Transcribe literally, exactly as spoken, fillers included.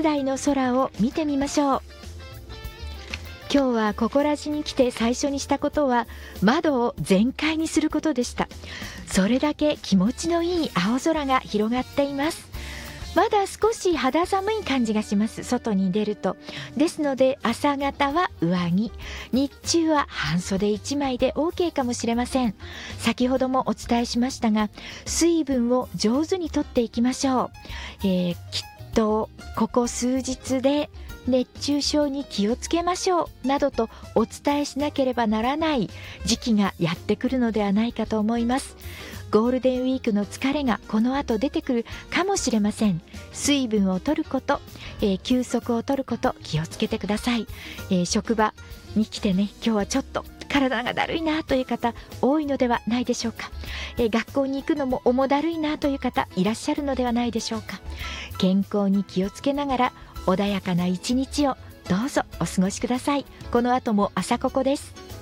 台の空を見てみましょう。今日はここらじに来て最初にしたことは窓を全開にすることでした。それだけ気持ちのいい青空が広がっています。まだ少し肌寒い感じがします、外に出ると。ですので朝方は上着、日中は半袖いちまいで OK かもしれません。先ほどもお伝えしましたが、水分を上手にとっていきましょう。えー、きっとここ数日で熱中症に気をつけましょうなどとお伝えしなければならない時期がやってくるのではないかと思います。ゴールデンウィークの疲れがこの後出てくるかもしれません。水分を取ること、えー、休息を取ること、気をつけてください。えー、職場に来てね、今日はちょっと体がだるいなという方多いのではないでしょうか。えー、学校に行くのも重だるいなという方いらっしゃるのではないでしょうか。健康に気をつけながら穏やかな一日をどうぞお過ごしください。この後も朝ここです。